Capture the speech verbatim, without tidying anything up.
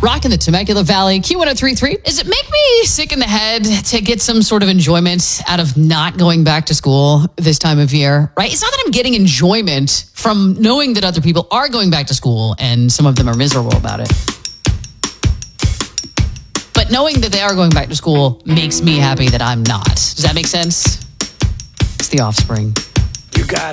Rocking the Temecula Valley, Q one oh three point three. Does it make me sick in the head to get some sort of enjoyment out of not going back to school this time of year, right? It's not that I'm getting enjoyment from knowing that other people are going back to school and some of them are miserable about it. But knowing that they are going back to school makes me happy that I'm not. Does that make sense? It's The Offspring. You got